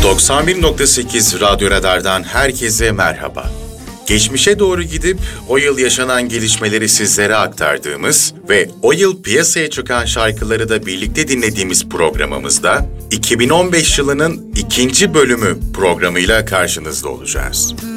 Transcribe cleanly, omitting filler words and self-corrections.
91.8 Radyo Radar'dan herkese merhaba. Geçmişe doğru gidip o yıl yaşanan gelişmeleri sizlere aktardığımız ve o yıl piyasaya çıkan şarkıları da birlikte dinlediğimiz programımızda 2015 yılının ikinci bölümü programıyla karşınızda olacağız.